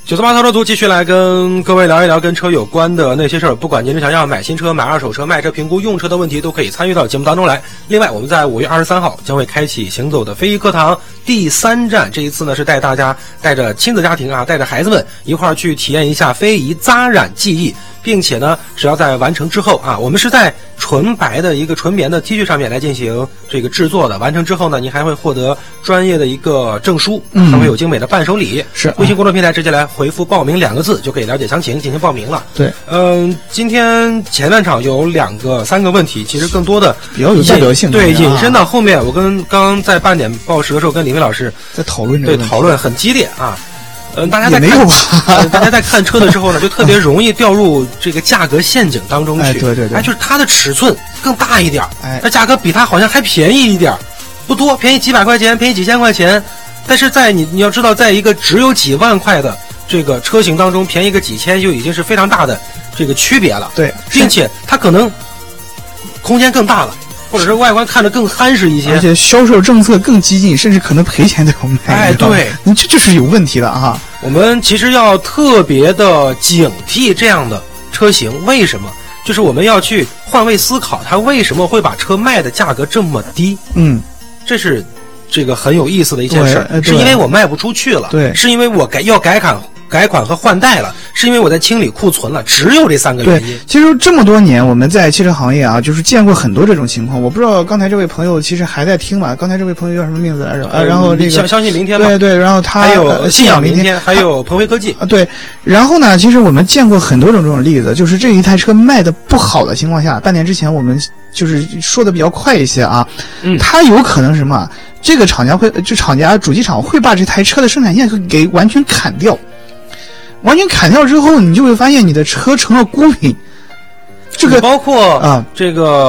98淘车族继续来跟各位聊一聊跟车有关的那些事儿，不管您是想要买新车、买二手车、卖车、评估用车的问题，都可以参与到节目当中来。另外，我们在5月23号将会开启行走的非遗课堂第3站，这一次呢是带大家带着亲子家庭带着孩子们一块儿去体验一下非遗扎染技艺，并且呢，只要在完成之后我们是在纯白的一个纯棉的 T 恤上面来进行这个制作的。完成之后呢，您还会获得专业的一个证书，还会有精美的伴手礼。 是微信公众平台直接来回复报名2个字就可以了解详情进行报名了。 对， 今天前半场有3个问题，其实更多的比较有代表性， 对，引申到后面，我跟刚刚在8点报时的时候跟李飞老师在讨论对讨论很激烈啊。大家在看车的时候呢，就特别容易掉入这个价格陷阱当中去。 对， 就是它的尺寸更大一点，那价格比它好像还便宜一点，不多，便宜几百块钱，便宜几千块钱。但是在你要知道，在一个只有几万块的这个车型当中，便宜个几千就已经是非常大的这个区别了。 对， 并且它可能空间更大了。或者是外观看着更憨实一些， 而且销售政策更激进，甚至可能赔钱都要卖。 对， 你这就是有问题的啊！ 我们其实要特别的警惕这样的车型，为什么？就是我们要去换位思考，它为什么会把车卖的价格这么低？这是这个很有意思的一件事，是因为我卖不出去了， 对， 是因为我要改款和换代了，是因为我在清理库存了，只有这3个原因。 对，其实这么多年我们在汽车行业就是见过很多这种情况。我不知道刚才这位朋友其实还在听吧？刚才这位朋友叫什么名字来着？然后这个相信明天吧。 对，然后他还有信仰明天，还有鹏飞科技对。然后呢，其实我们见过很多种这种例子，就是这一台车卖的不好的情况下，半年之前我们就是说的比较快一些它有可能什么？这个厂家主机厂会把这台车的生产线给完全砍掉。完全砍掉之后，你就会发现你的车成了孤品。这个包括这个